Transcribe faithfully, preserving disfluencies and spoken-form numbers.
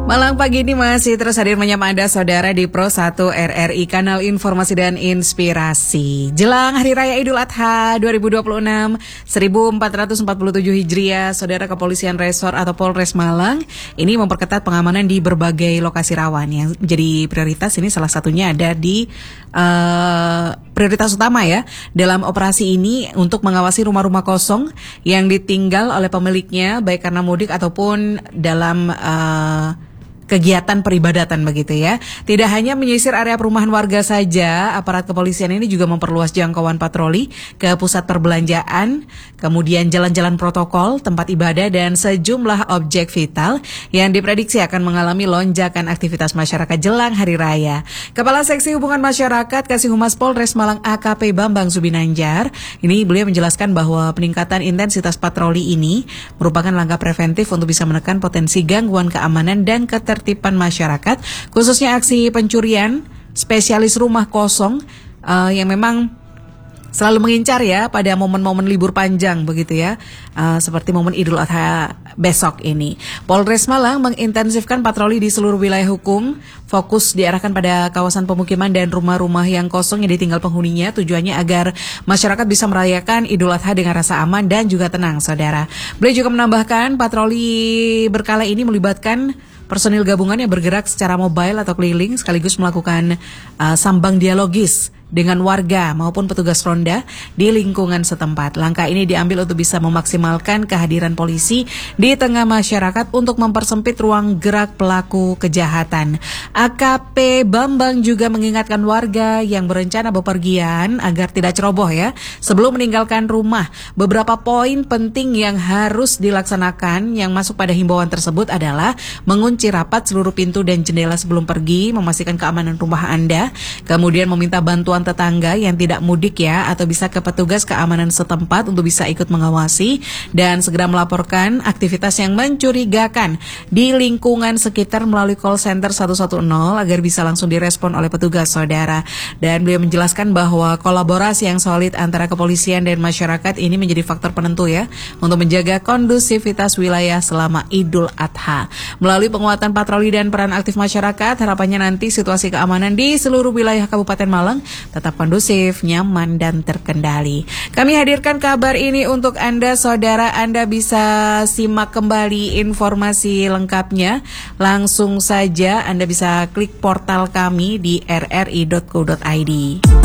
Malang pagi ini masih terus hadir menyapa Anda saudara di Pro satu R R I, kanal informasi dan inspirasi. Jelang Hari Raya Idul Adha dua ribu dua puluh enam seribu empat ratus empat puluh tujuh Hijriah, saudara Kepolisian Resor atau Polres Malang ini memperketat pengamanan di berbagai lokasi rawan. Yang jadi prioritas ini salah satunya ada di uh, prioritas utama ya dalam operasi ini untuk mengawasi rumah-rumah kosong yang ditinggal oleh pemiliknya baik karena mudik ataupun dalam uh, kegiatan peribadatan begitu ya. Tidak hanya menyisir area perumahan warga saja, aparat kepolisian ini juga memperluas jangkauan patroli ke pusat perbelanjaan, kemudian jalan-jalan protokol, tempat ibadah, dan sejumlah objek vital yang diprediksi akan mengalami lonjakan aktivitas masyarakat jelang Hari Raya. Kepala Seksi Hubungan Masyarakat Kasih Humas Polres Malang A K P Bambang Subinanjar, ini beliau menjelaskan bahwa peningkatan intensitas patroli ini merupakan langkah preventif untuk bisa menekan potensi gangguan keamanan dan ketertiban tertipan masyarakat, khususnya aksi pencurian spesialis rumah kosong uh, yang memang selalu mengincar ya pada momen-momen libur panjang begitu ya, uh, seperti momen Idul Adha besok ini. Polres Malang mengintensifkan patroli di seluruh wilayah hukum, fokus diarahkan pada kawasan pemukiman dan rumah-rumah yang kosong yang ditinggal penghuninya, tujuannya agar masyarakat bisa merayakan Idul Adha dengan rasa aman dan juga tenang, saudara. Beliau juga menambahkan patroli berkala ini melibatkan personil gabungan yang bergerak secara mobile atau keliling sekaligus melakukan uh, sambang dialogis dengan warga maupun petugas ronda di lingkungan setempat. Langkah ini diambil untuk bisa memaksimalkan kehadiran polisi di tengah masyarakat untuk mempersempit ruang gerak pelaku kejahatan. A K P Bambang juga mengingatkan warga yang berencana bepergian agar tidak ceroboh ya sebelum meninggalkan rumah. Beberapa poin penting yang harus dilaksanakan yang masuk pada himbauan tersebut adalah mengunci rapat seluruh pintu dan jendela sebelum pergi, memastikan keamanan rumah Anda, kemudian meminta bantuan tetangga yang tidak mudik ya atau bisa ke petugas keamanan setempat untuk bisa ikut mengawasi dan segera melaporkan aktivitas yang mencurigakan di lingkungan sekitar melalui call center satu satu nol agar bisa langsung direspon oleh petugas, saudara. Dan beliau menjelaskan bahwa kolaborasi yang solid antara kepolisian dan masyarakat ini menjadi faktor penentu ya untuk menjaga kondusivitas wilayah selama Idul Adha. Melalui penguatan patroli dan peran aktif masyarakat, harapannya nanti situasi keamanan di seluruh wilayah Kabupaten Malang tetap kondusif, nyaman, dan terkendali. Kami hadirkan kabar ini untuk Anda, saudara. Anda bisa simak kembali informasi lengkapnya. Langsung saja Anda bisa klik portal kami di r r i dot co dot i d.